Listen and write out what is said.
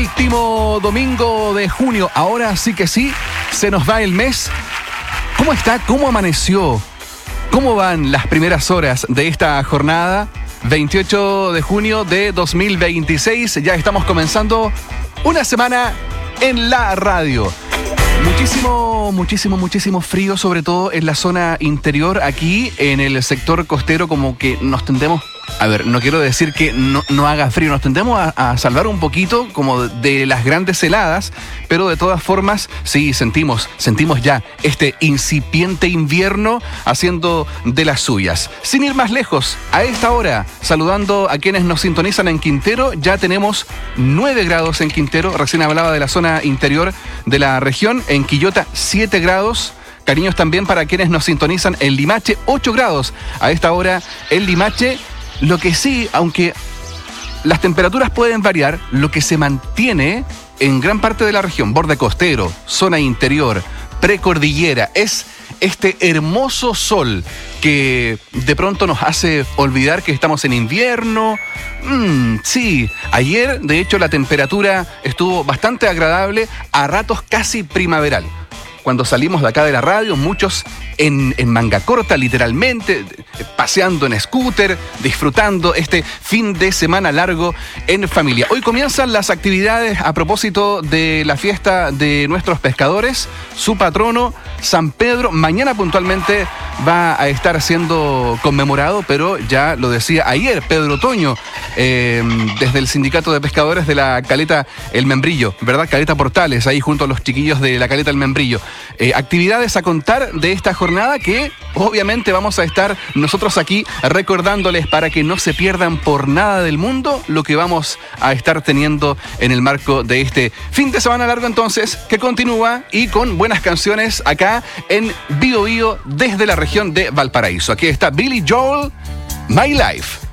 Último domingo de junio, ahora sí que sí, se nos va el mes. ¿Cómo está? ¿Cómo amaneció? ¿Cómo van las primeras horas de esta jornada? 28 de junio de 2026, ya estamos comenzando una semana en la radio. Muchísimo frío, sobre todo en la zona interior, aquí en el sector costero, como que nos tendemos... A ver, no quiero decir que no haga frío, nos tendemos a salvar un poquito como de las grandes heladas, pero de todas formas, sí, sentimos ya este incipiente invierno haciendo de las suyas. Sin ir más lejos, a esta hora, saludando a quienes nos sintonizan en Quintero, ya tenemos 9 grados en Quintero, recién hablaba de la zona interior de la región, en Quillota 7 grados. Cariños también para quienes nos sintonizan en Limache, 8 grados a esta hora en Limache. Lo que sí, aunque las temperaturas pueden variar, lo que se mantiene en gran parte de la región, borde costero, zona interior, precordillera, es este hermoso sol que de pronto nos hace olvidar que estamos en invierno. Sí, ayer de hecho la temperatura estuvo bastante agradable, a ratos casi primaveral. Cuando salimos de acá de la radio, muchos en manga corta, literalmente, paseando en scooter, disfrutando este fin de semana largo en familia. Hoy comienzan las actividades a propósito de la fiesta de nuestros pescadores, su patrono, San Pedro. Mañana puntualmente va a estar siendo conmemorado, pero ya lo decía ayer Pedro Toño, desde el Sindicato de Pescadores de la Caleta El Membrillo, ¿verdad? Caleta Portales, ahí junto a los chiquillos de la Caleta El Membrillo. Actividades a contar de esta jornada que obviamente vamos a estar nosotros aquí recordándoles para que no se pierdan por nada del mundo lo que vamos a estar teniendo en el marco de este fin de semana largo entonces, que continúa y con buenas canciones acá en Bio Bio desde la región de Valparaíso. Aquí está Billy Joel, My Life.